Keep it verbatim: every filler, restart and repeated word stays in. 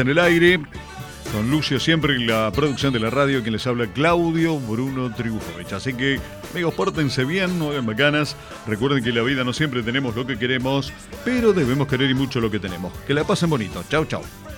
En el aire, con Lucio siempre en la producción de la radio, quien les habla Claudio Bruno Tribujovich. Así que, amigos, pórtense bien, no hagan bacanas. Recuerden que en la vida no siempre tenemos lo que queremos, pero debemos querer y mucho lo que tenemos. Que la pasen bonito. Chau, chau.